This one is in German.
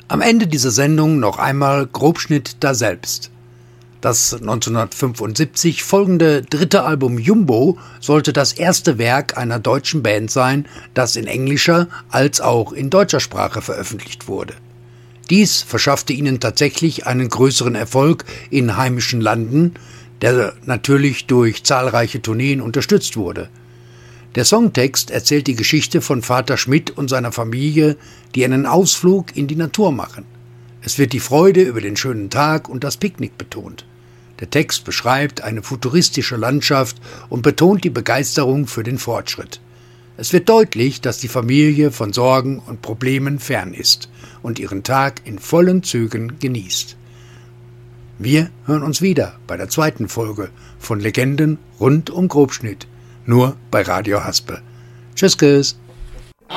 Am Ende dieser Sendung noch einmal Grobschnitt daselbst. Das 1975 folgende dritte Album Jumbo sollte das erste Werk einer deutschen Band sein, das in englischer als auch in deutscher Sprache veröffentlicht wurde. Dies verschaffte ihnen tatsächlich einen größeren Erfolg in heimischen Landen, der natürlich durch zahlreiche Tourneen unterstützt wurde. Der Songtext erzählt die Geschichte von Vater Schmidt und seiner Familie, die einen Ausflug in die Natur machen. Es wird die Freude über den schönen Tag und das Picknick betont. Der Text beschreibt eine futuristische Landschaft und betont die Begeisterung für den Fortschritt. Es wird deutlich, dass die Familie von Sorgen und Problemen fern ist und ihren Tag in vollen Zügen genießt. Wir hören uns wieder bei der zweiten Folge von Legenden rund um Grobschnitt, nur bei Radio Haspe. Tschüss.